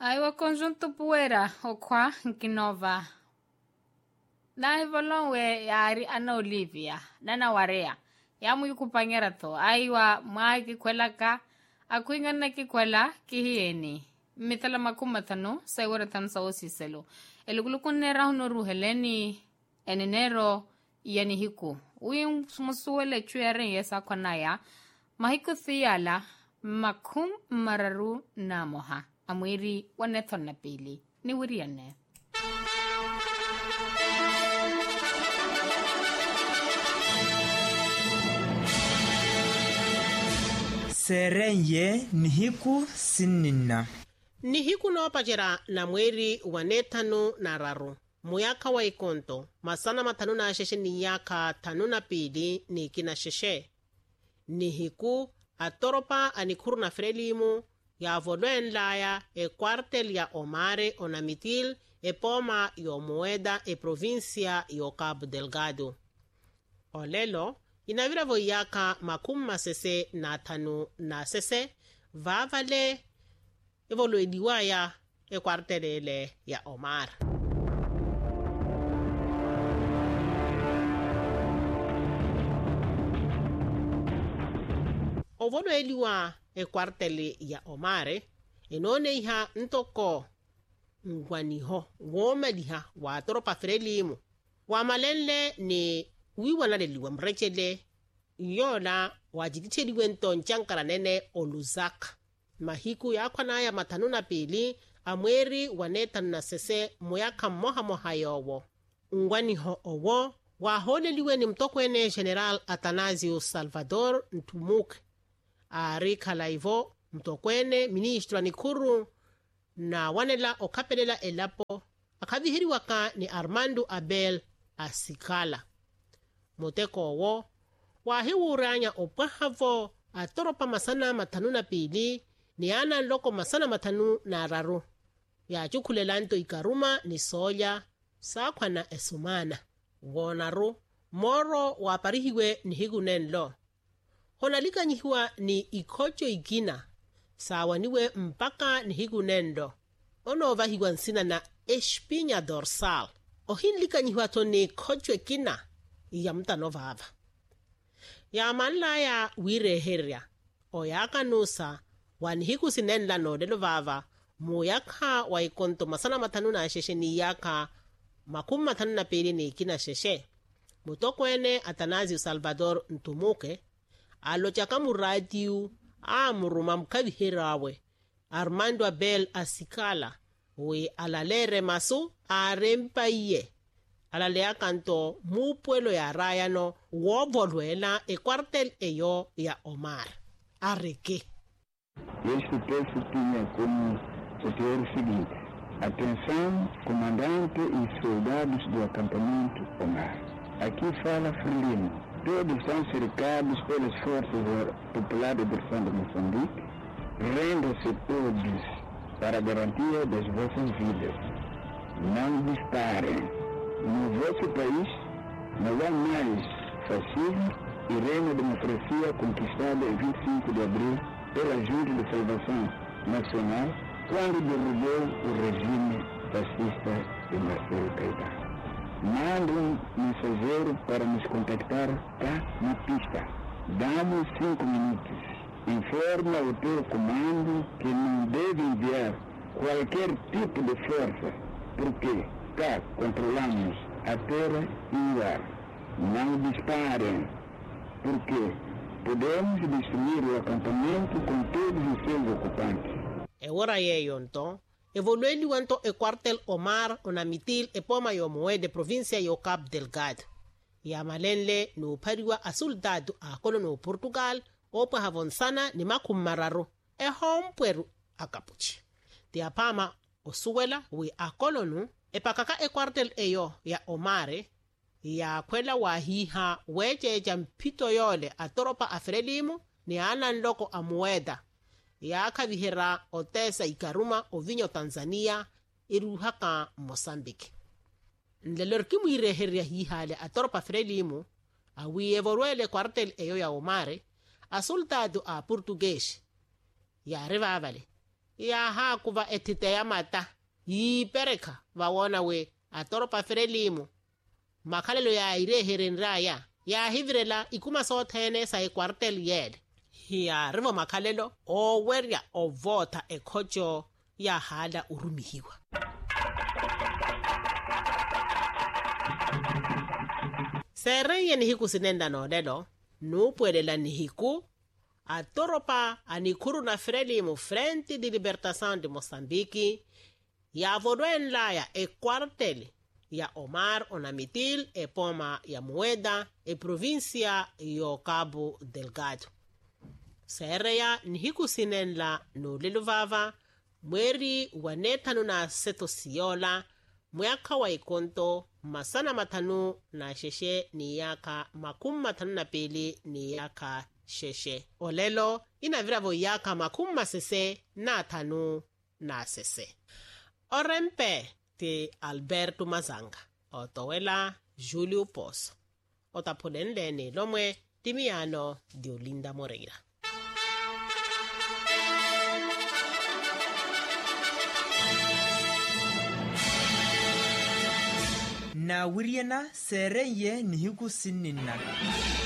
Aiwa conjunto puera okwa nkinova. Na evolonwe yari ana Olivia, nana warea. Ya muyukupangera to. Aiwa maa kikwelaka. Akuingana kikwela kihieni. Mitala makumatano, saigora tansa osiselo. Elugulukunera honoruheleni enenero yani hiku. Uyin musuwele chuyaren yesa kwanaya. Mahiku thiyala makum mararu namoha. Amwiri wanethon na pili. Ni wiriane. Serenye nihiku sinina. Nihiku noopachera na mweri wanethanu na raru. Muyaka wa ikonto. Masana matanu na sheshe niyaka tanu na pili ni kina sheshe. Nihiku atoropa anikuru na frelimu ya voluen laya e quartel ya Omare onamitil e poma yo moeda e provincia yo Cabo Delgado. Olelo, inavira voyaka makuma sese na tanu na sese, vavale evoluediwaya e quartelele ya Omar. Ovoluediwa e quartele ya Omare, enone iha ntoko ngwaniho, womaliha wa toropa frelimu. Wamalenle ni wiwanaleliwa mrechele, yola wajititeliwe nto nchankara nene oluzaka. Mahiku ya kwanaya matanu na pili, amweri wanetanu na sese muyaka moha yowo. Ngwaniho owo, waholeliwe ni mtokwene General Atanasio Salvador Ntumuke. Ari kalaivo mtokwene ministro anikuru na wanela okapelela elapo akavihiri waka ni Armando Abel Asikala. Moteko owo wahiwuranya opahavo atoropa masana matanu na pili ni ana loko masana matanu na raru. Ya chukulelanto ikaruma ni soya sakwa na esumana. Wonaru moro waparihiwe ni higunenlo. Honalika nyihiwa ni ikocho ikina. Sawa niwe mpaka ni higunendo. Ono vahiwa nsina na espinha dorsal. Ohinlika nyihiwa to ni ikocho ikina. Iya mtano vava. Ya manla ya wireheria. Oyaka nusa. Wanihiku sinenla no delo vava. Muyaka wa ikonto masana matanu na sheshe ni yaka. Makum matanu na pili ni ikina sheshe. Mutokwene Atanasio Salvador Ntumuke. Alochaka muratiu amuruma mkavihirawe Armando Abel Asikala we alalere masu arempaiye alalea kanto mupuelo ya rayano wovolwela e quartel eyo ya Omar areke. Este texto tinha como roteiro seguinte: atenção, comandante e soldados do acampamento Omar. Aqui fala Frelimo. Todos são cercados pelas forças populares de defesa de Moçambique. Rendam-se todos para a garantia das vossas vidas. Não disparem. No vosso país não há mais fascismo e reina a democracia conquistada em 25 de abril pela Junta de Salvação Nacional, quando derrubou o regime fascista de Marcelo Caetano. Manda mensageiro para nos contactar cá na pista. Damos 5 minutos. Informa o teu comando que não deve enviar qualquer tipo de força, porque cá controlamos a terra e o ar. Não disparem, porque podemos destruir o acampamento com todos os seus ocupantes. É hora yeyo então. Evolueli wanto e quartel Omar onamitil e poma yo moede provincia yo Cabo Delgado. Ya malenle no pariwa a soldado a colono Portugal opa havonsana ni makumararu e homperu a capuchi. Ti apama o suela we a colono e pakaka e quartel eyo ya Omare ya kwela wahiha weche jampito yole a toropa a Frelimo ni anan loko a moeda. Ya akavihera otesa ikaruma ovinyo Tanzania iruhaka Mozambique. Ndelorkimu ireheria hihale atoropa Frelimo awi evorwele quartel eyo ya Omare a soldado a português ya revavale ya hakuva etite ya mata yipereka vawona we atoropa Frelimo makhalelo ya irehereni raya ya hivirela ikuma sothene sa ekwartel yele hiya rivo makhalelo owerya ovota ekhojo ya hala urumihiwa. Sereye nihiku sinenda nolelo nupuelela nihiku atoropa anikuru na Frelimo Frente de Libertação de Moçambique ya vodwen laya ekwartel ya Omar Onamitil epoma ya Moeda provincia yo Cabo Delgado. Sereya nihiku sinenla no leluvava mweri wanetanu na seto siola mwaka wa ikonto masana matanu na sheshe ni yaka matanu na pili ni yaka sheshe. Olelo inaviravo yaka masese na tanu na sese. Orempe ti Alberto Mazanga otowela Julio Pozo otaponenlene lomwe timiano Diolinda Moreira. na wiriena sereye nihiku sinina